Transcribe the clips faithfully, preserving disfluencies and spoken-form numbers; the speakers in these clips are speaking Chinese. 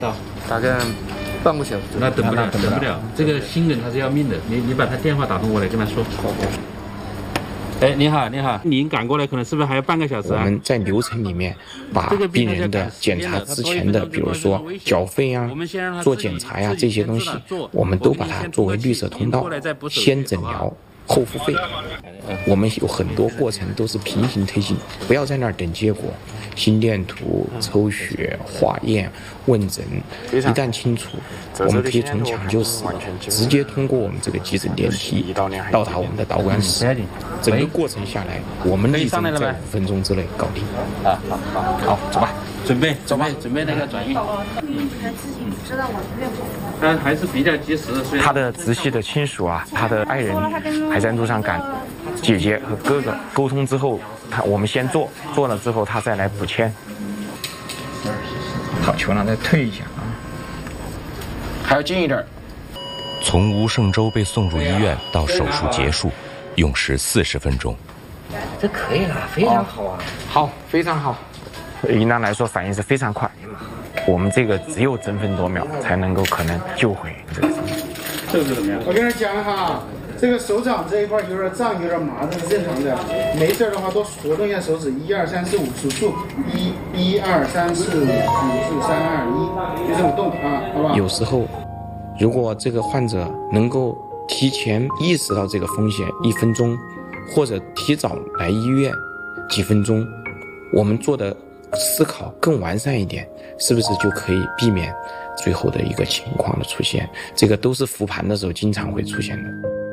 到大概半个小时， 那等不了， 那等不了。这个新人他是要命的，你你把他电话打通过来跟他说。好的。哎，你好，你好，您赶过来可能是不是还要半个小时啊？ 我们在流程里面把病人的检查之前的，比如说缴费啊、做检查呀、这些东西，我们都把它作为绿色通道，先诊疗后付费。我们有很多过程都是平行推进，不要在那儿等结果。心电图、抽血、化验、问诊，一旦清楚，我们可以从抢救室直接通过我们这个急诊电梯到达我们的导管室。整个过程下来，我们力争在五分钟之内搞定。 啊，好好好，走吧，准备准备准备那个转运。他还是比较及时的。 他的直系的亲属啊，他的爱人还在路上赶，姐姐和哥哥沟通之后，他我们先做，做了之后他再来补签。好，球呢再退一下啊，还要近一点。 从吴胜洲被送入医院到手术结束，用时四十分钟。 这可以了，非常好啊！ 好，非常好。应当来说反应是非常快。我们这个只有争分夺秒才能够可能救回这个生命。 这个怎么样？ 我跟你讲哈，这个手掌这一块有点胀，有点麻，这是正常的。没事的话，多活动一下手指，一二三四五，数数，一、一二三四五，五四三二一，就这么动啊，好吧？ 有时候，如果这个患者能够提前意识到这个风险，一分钟，或者提早来医院几分钟，我们做的思考更完善一点，是不是就可以避免最后的一个情况的出现？这个都是复盘的时候经常会出现的。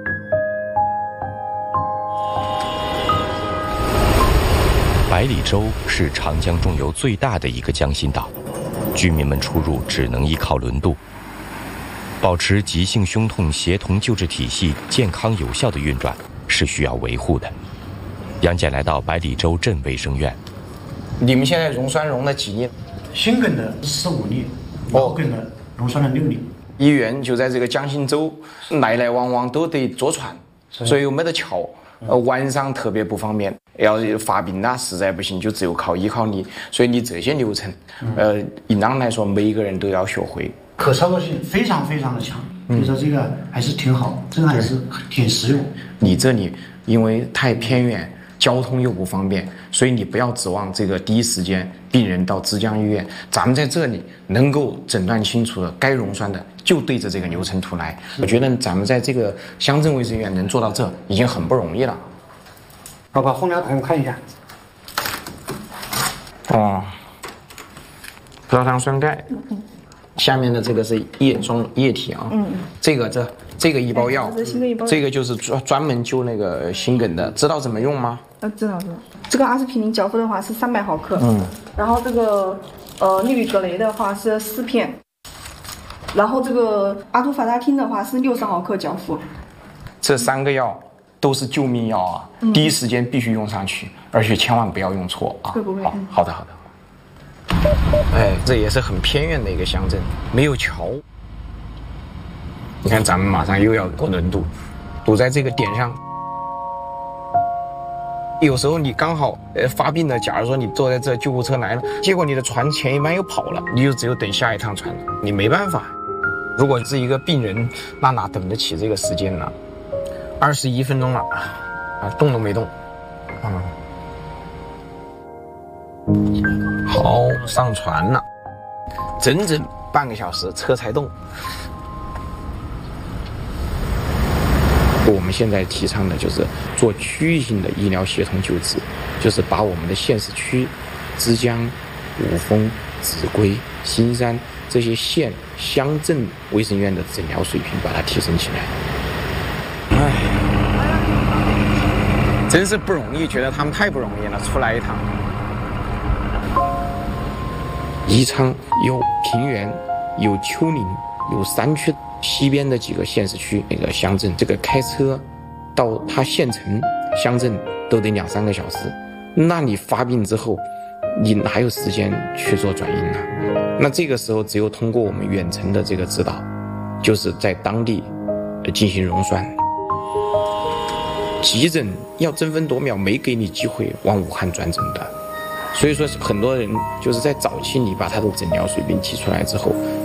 百里洲是长江中游最大的一个江心岛，居民们出入只能依靠轮渡。保持急性胸痛协同救治体系健康有效的运转是需要维护的。杨姐来到百里洲镇卫生院。 你们现在溶栓溶了几例？ 心梗的十五例，脑梗的溶栓了六例。 医院就在这个江心洲，来来往往都得坐船，所以没得桥，呃，晚上特别不方便。要发病啦，实在不行就只有靠依靠你，所以你这些流程，呃，应当来说每一个人都要学会。 可操作性非常非常的强，所以说这个还是挺好，这个还是挺实用。 你这里因为太偏远，交通又不方便，所以你不要指望这个第一时间病人到枝江医院，咱们在这里能够诊断清楚的，该溶栓的就对着这个流程图来。我觉得咱们在这个乡镇卫生院能做到这，已经很不容易了。 好，把封疗打开我看一下。 哦，葡萄糖酸钙。下面的这个是液装液体啊，嗯，这个这这个一包药，这个就是专专门救那个心梗的，知道怎么用吗？ 呃，知道知道。这个阿司匹林缴付的话是三百毫克， 嗯， 然后这个呃氯吕格雷的话是四片，然后这个阿图法他汀的话是六十毫克缴付。 这三个药都是救命药啊，嗯、第一时间必须用上去，而且千万不要用错啊。 会不会？ 好，好的好的。哎，这也是很偏远的一个乡镇，没有桥。你看，咱们马上又要过轮渡，堵在这个点上。有时候你刚好呃发病了，假如说你坐在这，救护车来了，结果你的船前一班又跑了，你就只有等下一趟船了，你没办法。如果是一个病人，那哪等得起这个时间呢？二十一分钟了，啊，动都没动，啊。好，上船了，整整半个小时车才动。我们现在提倡的就是做区域性的医疗协同救治，就是把我们的县市区、枝江、五峰、秭归、新山这些县乡镇卫生院的诊疗水平把它提升起来。唉，真是不容易，觉得他们太不容易了，出来一趟。宜昌有平原，有丘陵，有山区，西边的几个县市区那个乡镇，这个开车到它县城乡镇都得两三个小时。那你发病之后，你哪有时间去做转运呢？那这个时候只有通过我们远程的这个指导，就是在当地进行溶栓。急诊要争分夺秒，没给你机会往武汉转诊的。所以说很多人就是在早期你把他的诊疗水平提出来之后，